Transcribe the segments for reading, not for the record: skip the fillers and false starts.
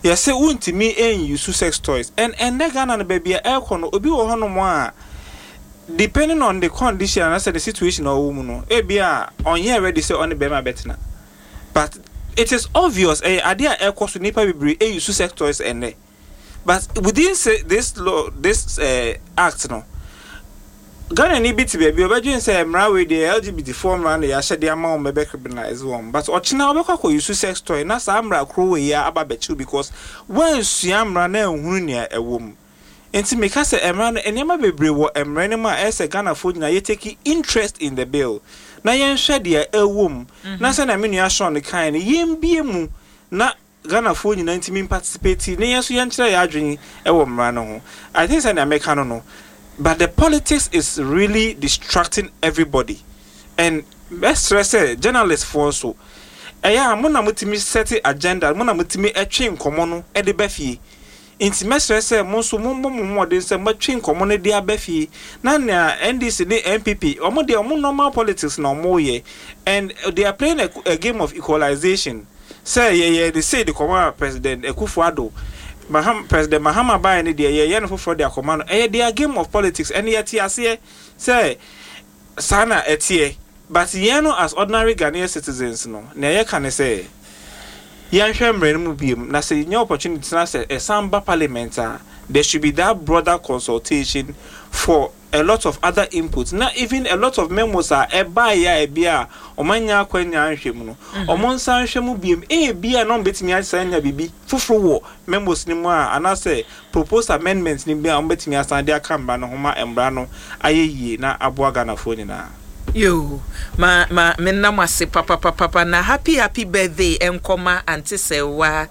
Yes, say won't me and use sex toys. And Ghana baby aircon obi wo hono mo a depending on the condition and the situation or woman ebia on here ready say on the bema betina. But it is obvious idea aircon so nipa bebre use sex toys and but within this law this act no Ghana ni bit baby obedwen say mra we the LGBT form ran ya hye amount me be criminalize one but ochina obekwa use sex toy na sa mra kro we ya ababechu because when suamra na ehunu ne ewom enti me ka say emra na enema bebre wo emra ne ma ese Ghana fo nyina ye take interest in the bill na yen hwe de ewom na say na me nua shon ne kan ne yen bie mu na Ghana fo nyina ntimi participate ne yeso yen kire ya adwen ewo mra no ho I think say na America no but the politics is really distracting everybody. And best stress journalists for so. Mona mutimi set agenda, mona mutimi etwe nkomo no e de bafie. Inti stress mo so mo de se matwe nkomo no de abafie. Na na NDC ne MPP, omo de omo normal politics na omo ye. And they are playing a game of equalization. Say they say the former president Akufo-Addo President Mahama Ba any day no for their command their game of politics and yet say sana etie but no as ordinary Ghanaian citizens no na ye can say yan hwemre mu biem na say new opportunity na say a samba parliament there should be that broader consultation for a lot of other inputs. Not even a lot of memos are a bia omanya kwanya nhwemu no. Omonsa nhwemu biem bia no betimi asanya bibi fufuru wo memos ni mu a anase proposed amendments ni bia betimi asande akamba no homa embra no ayeyie na aboa Ghana fo nyina. Yo, menna mwase papa na happy birthday enkoma antisewa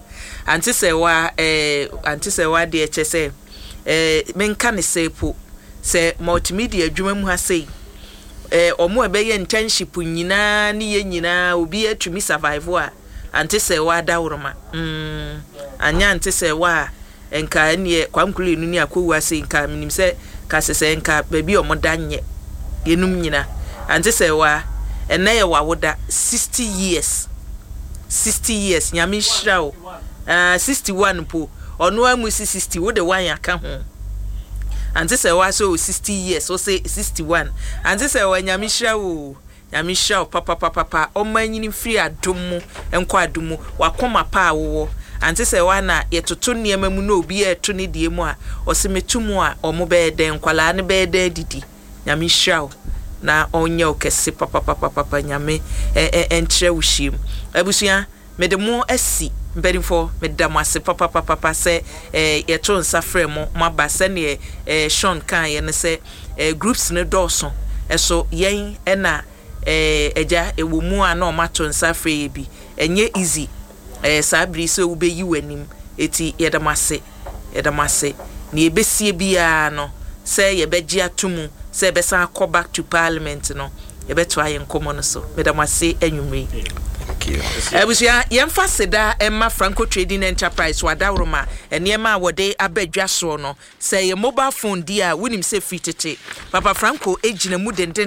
de chese menka ne sepo se multimedia adwuma mu ha sei omo ebeye internship nyina ne ye nyina obi atumi survive a antisewa dawroma anya antisewa enka ne kwamkulu enu ni akowu ase nka minim se ka sese enka baby omo danye yenum nyina antisewa ene ye wawoda 60 years nyame hira 61 po ono amusi 60 wo de wan aka ho antisewa so 60 years so say 61 antisewa nyame hira papa omanyini free adomu enko adomu wakoma pa awo antisewa na yetoto niema mu no obi eto ne die mu a osimetumu a omo be den kwala ne be den didi nyame hira na onye okese papa nyame entre wushim abusua medemo asi mbenifo medamase papa se yeto nsafre mo mabase ne Sean kan ye ne se groups ne doso eso yen na eja ewomu a na omato nsafre ye bi enye easy sabri so ubeyi wanim eti yedamase ni ebesie bia no se yebeji atumu se besa go back to parliament no yebeto ayen komo no so medamase anwumre. Ebusia yemfa seda emma Franco Trading Enterprise wadawroma enema wode abadwa so no say your mobile phone dia winim say free tete Papa Franco ejina mu den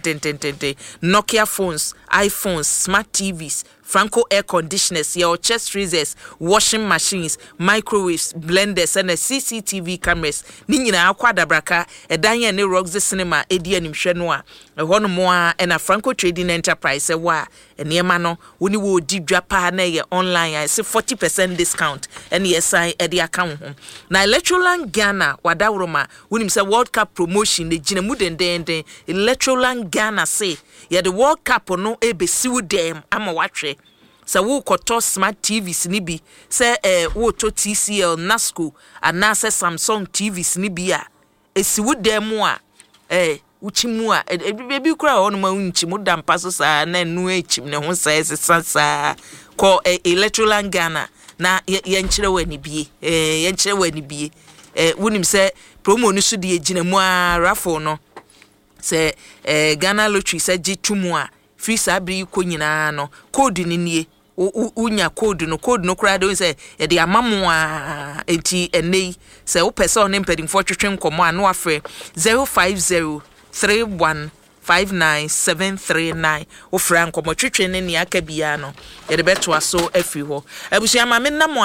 Nokia phones, iPhones, smart TVs, Franco air conditioners, your chest freezers, washing machines, microwaves, blenders and CCTV cameras. Ni nyina akwada braka edanye ne Roxy Cinema edi animhwe no a ehono mo a na Franco Trading Enterprise wa enema no woni wo di dwapa na ye online I say 40% discount and yesai edi account ho. Na Electroland Ghana wadawroma wonim say World Cup promotion ne gina mu den Electroland Ghana say ye the World Cup no ebesiwu dem ama watwe sa wo koto smart TVs ni bi se wo to TCL Nasco anase Samsung TVs ni bi a esiwu dem a uchimu a bebi kura onu ma unchi mu dampa so sa na nu echim ne ho sa sasa ko Electroland Ghana na ye nkyere wani bie wonim se promo no so de egina mu a raffle no se Ghana Lottery se gitumu a free sabri ko nyina no code ni nie unya code no kura de say e de amamu a enti enei se wo pese on mpedimfo twetwe nkomo a no afre 05031597939 wo fra nkomo twetwe ne ne aka bia no e de beto aso afi ho abusua ma me namo